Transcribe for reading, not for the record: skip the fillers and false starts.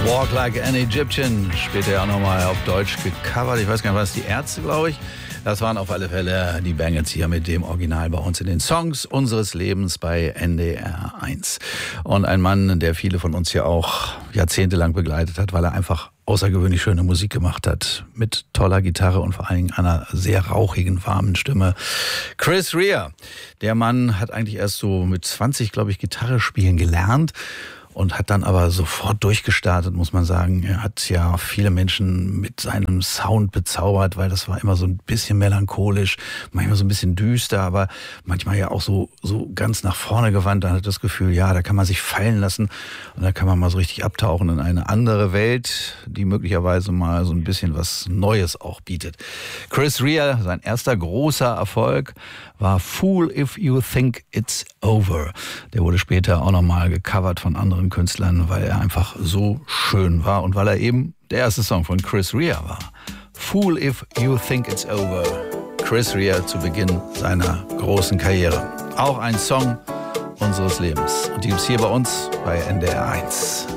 Walk Like an Egyptian, später ja auch nochmal auf Deutsch gecovert. Ich weiß gar nicht, was die Ärzte, glaube ich. Das waren auf alle Fälle die Bangles hier mit dem Original bei uns in den Songs unseres Lebens bei NDR 1. Und ein Mann, der viele von uns ja auch jahrzehntelang begleitet hat, weil er einfach außergewöhnlich schöne Musik gemacht hat. Mit toller Gitarre und vor allen Dingen einer sehr rauchigen, warmen Stimme. Chris Rea. Der Mann hat eigentlich erst so mit 20, glaube ich, Gitarre spielen gelernt. Und hat dann aber sofort durchgestartet, muss man sagen. Er hat ja viele Menschen mit seinem Sound bezaubert, weil das war immer so ein bisschen melancholisch, manchmal so ein bisschen düster, aber manchmal ja auch so ganz nach vorne gewandt. Da hat das Gefühl, ja, da kann man sich fallen lassen und da kann man mal so richtig abtauchen in eine andere Welt, die möglicherweise mal so ein bisschen was Neues auch bietet. Chris Rea, sein erster großer Erfolg war Fool If You Think It's Over. Der wurde später auch nochmal gecovert von anderen Künstlern, weil er einfach so schön war und weil er eben der erste Song von Chris Rea war. Fool If You Think It's Over. Chris Rea zu Beginn seiner großen Karriere. Auch ein Song unseres Lebens. Und die gibt's hier bei uns bei NDR 1.